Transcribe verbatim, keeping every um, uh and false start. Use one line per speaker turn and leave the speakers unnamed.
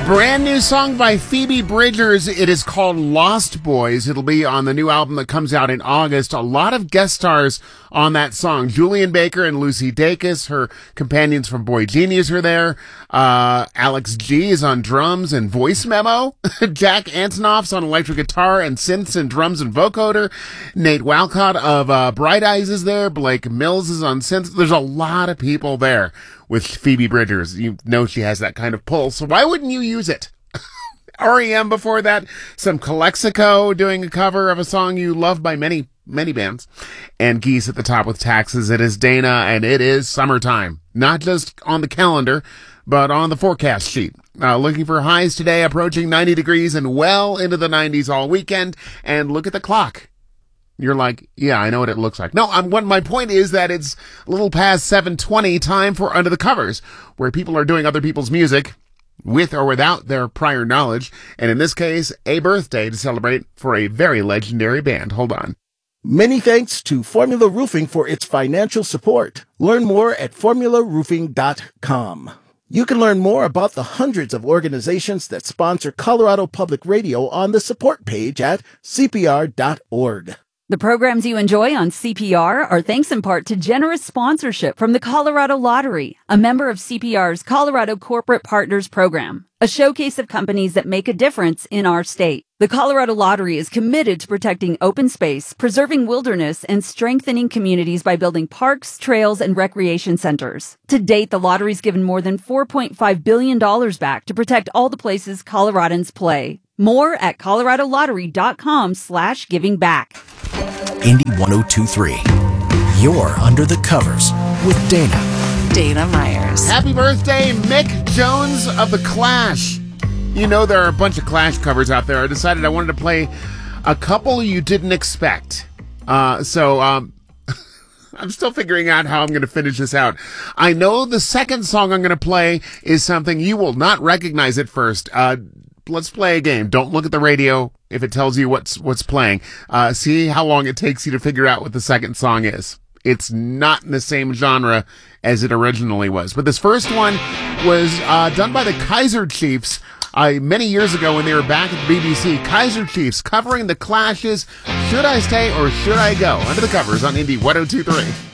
Brand new song by Phoebe Bridgers. It is called Lost Boys. It'll be on the new album that comes out in August. A lot of guest stars on that song. Julian Baker and Lucy Dacus, her companions from Boy Genius, are there. Uh, Alex G is on drums and voice memo. Jack Antonoff's on electric guitar and synths and drums and vocoder. Nate Walcott of uh, Bright Eyes is there. Blake Mills is on synths. There's a lot of people there with Phoebe Bridgers. You know she has that kind of pull, so why wouldn't you use it? R E M before that, some Calexico doing a cover of a song you love by many, many bands, and Geese at the top with Taxes. It is Dana, and it is summertime. Not just on the calendar, but on the forecast sheet. Uh, looking for highs today, approaching ninety degrees and well into the nineties all weekend, and look at the clock. You're like, yeah, I know what it looks like. No, I'm, what my point is that it's a little past seven twenty, time for Under the Covers, where people are doing other people's music with or without their prior knowledge, and in this case, a birthday to celebrate for a very legendary band. Hold on.
Many thanks to Formula Roofing for its financial support. Learn more at formula roofing dot com. You can learn more about the hundreds of organizations that sponsor Colorado Public Radio on the support page at c p r dot org.
The programs you enjoy on C P R are thanks in part to generous sponsorship from the Colorado Lottery, a member of C P R's Colorado Corporate Partners Program, a showcase of companies that make a difference in our state. The Colorado Lottery is committed to protecting open space, preserving wilderness, and strengthening communities by building parks, trails, and recreation centers. To date, the lottery's given more than four point five billion dollars back to protect all the places Coloradans play. More at colorado lottery dot com slash giving back.
Indy one oh two three. You're Under the Covers with Dana.
Dana Myers.
Happy birthday, Mick Jones of The Clash. You know there are a bunch of Clash covers out there. I decided I wanted to play a couple you didn't expect. Uh, so, um, I'm still figuring out how I'm going to finish this out. I know the second song I'm going to play is something you will not recognize at first. Uh, let's play a game. Don't look at the radio if it tells you what's what's playing. Uh, see how long it takes you to figure out what the second song is. It's not in the same genre as it originally was. But this first one was uh, done by the Kaiser Chiefs uh, many years ago when they were back at the B B C. Kaiser Chiefs covering the Clash's Should I Stay or Should I Go? Under the Covers on Indy one oh two three.